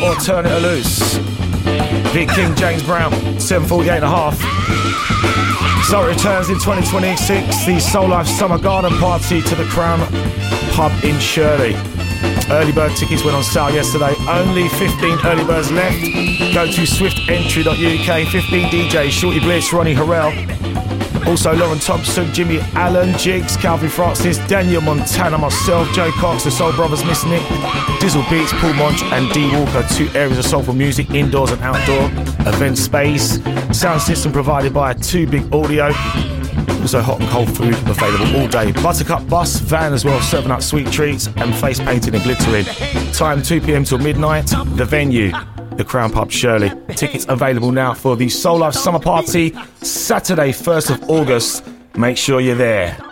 or Turn It Loose. Big King James Brown, 7:48.5. So it returns in 2026, the Soul Life Summer Garden Party to the Crown Pub in Shirley. Early bird tickets went on sale yesterday. Only 15 early birds left. Go to swiftentry.uk. 15 DJs, Shorty Bliss, Ronnie Harrell. Also Lauren Thompson, Jimmy Allen, Jigs, Calvin Francis, Daniel Montana, myself, Joe Cox, the Soul Brothers, Miss Nick, Dizzle Beats, Paul Monch and D Walker. 2 areas of soulful music, indoors and outdoor. Event space. Sound system provided by 2 Big Audio. Also hot and cold food available all day. Buttercup bus, van as well, serving up sweet treats and face painting and glittering. Time 2 p.m. till midnight. The venue, the Crown Pub Shirley. Tickets available now for the Soul Life Summer Party, Saturday 1st of August. Make sure you're there.